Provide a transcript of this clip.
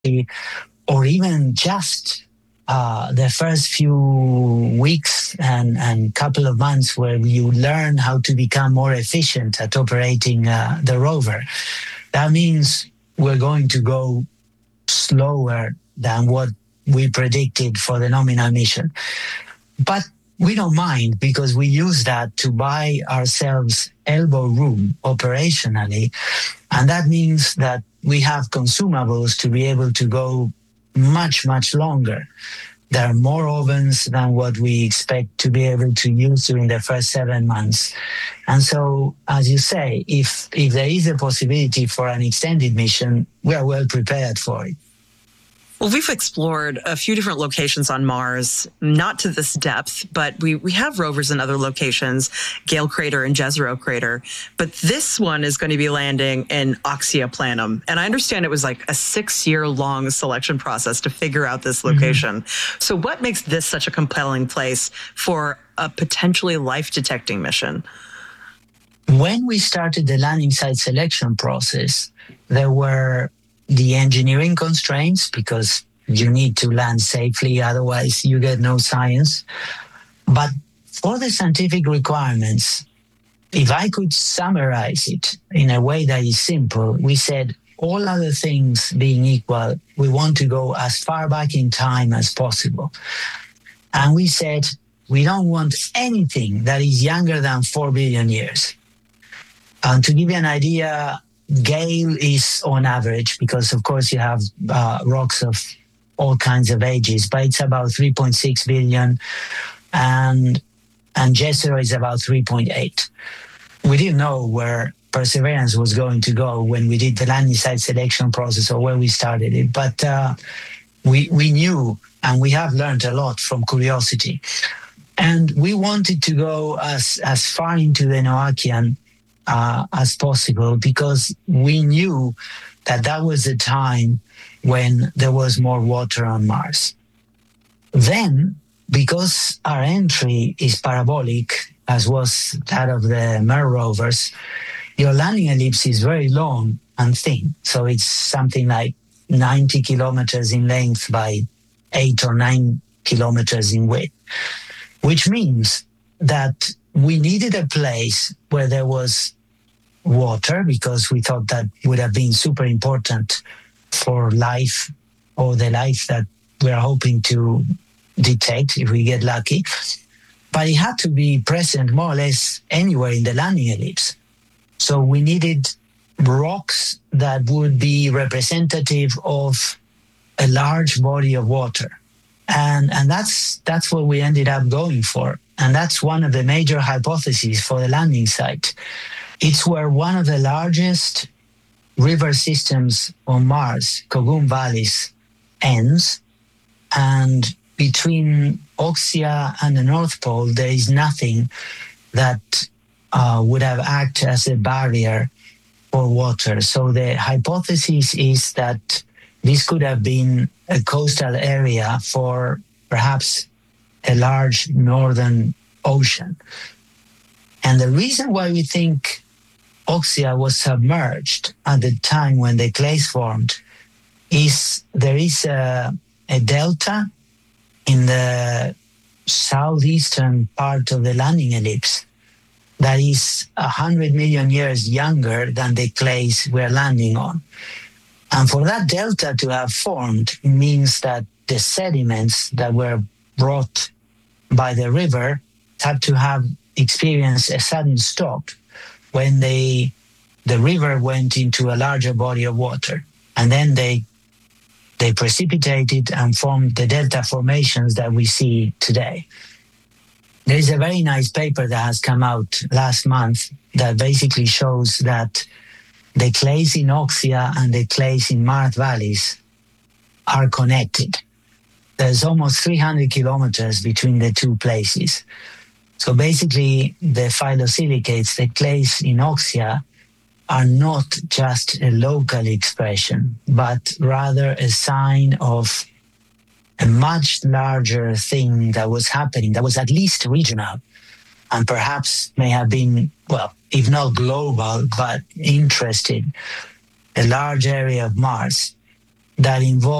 or even just the first few weeks and couple of months where you learn how to become more efficient at operating the rover. That means we're going to go slower than what we predicted for the nominal mission. But we don't mind, because we use that to buy ourselves elbow room operationally. And that means that we have consumables to be able to go much, much longer. There are more ovens than what we expect to be able to use during the first 7 months. And so, as you say, if there is a possibility for an extended mission, we are well prepared for it. Well, we've explored a few different locations on Mars, not to this depth, but we have rovers in other locations, Gale Crater and Jezero Crater. But this one is going to be landing in Oxyaplanum. And I understand it was like a 6-year-long selection process to figure out this location. Mm-hmm. So what makes this such a compelling place for a potentially life-detecting mission? When we started the landing site selection process, there were the engineering constraints, because you need to land safely, otherwise you get no science. But for the scientific requirements, if I could summarize it in a way that is simple, we said, all other things being equal, we want to go as far back in time as possible. And we said, we don't want anything that is younger than 4 billion years. And to give you an idea, Gale is on average, because of course you have rocks of all kinds of ages, but it's about 3.6 billion, and Jezero is about 3.8. We didn't know where Perseverance was going to go when we did the landing site selection process, or where we started it, but we knew, and we have learned a lot from Curiosity. And we wanted to go as far into the Noachian as possible, because we knew that was the time when there was more water on Mars. Then, because our entry is parabolic, as was that of the MER rovers, your landing ellipse is very long and thin. So it's something like 90 kilometers in length by 8 or 9 kilometers in width, which means that we needed a place where there was water, because we thought that would have been super important for life, or the life that we're hoping to detect if we get lucky. But it had to be present more or less anywhere in the landing ellipse. So we needed rocks that would be representative of a large body of water. And that's what we ended up going for. And that's one of the major hypotheses for the landing site. It's where one of the largest river systems on Mars, Kogum Valleys, ends. And between Oxia and the North Pole, there is nothing that would have acted as a barrier for water. So the hypothesis is that this could have been a coastal area for perhaps a large northern ocean. And the reason why we think Oxia was submerged at the time when the clays formed is there is a delta in the southeastern part of the landing ellipse that is 100 million years younger than the clays we're landing on. And for that delta to have formed, it means that the sediments that were brought by the river have to have experienced a sudden stop when the river went into a larger body of water. And then they precipitated and formed the delta formations that we see today. There is a very nice paper that has come out last month that basically shows that the clays in Oxia and the clays in Marath Valleys are connected. There's almost 300 kilometers between the two places. So basically, the phyllosilicates, the clays in Oxia, are not just a local expression, but rather a sign of a much larger thing that was happening, that was at least regional, and perhaps may have been, well, if not global, but interested, a large area of Mars that involve